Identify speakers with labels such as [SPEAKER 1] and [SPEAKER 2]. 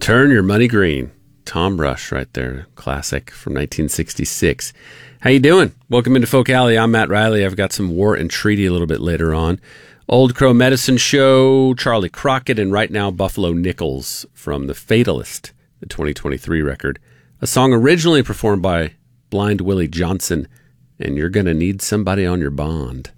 [SPEAKER 1] Turn Your Money Green. Tom Rush right there. Classic from 1966. How you doing? Welcome into Folk Alley. I'm Matt Riley. I've got some War and Treaty a little bit later on. Old Crow Medicine Show, Charlie Crockett, and right now Buffalo Nichols from The Fatalist, the 2023 record. A song originally performed by Blind Willie Johnson, and You're Gonna Need Somebody on Your Bond.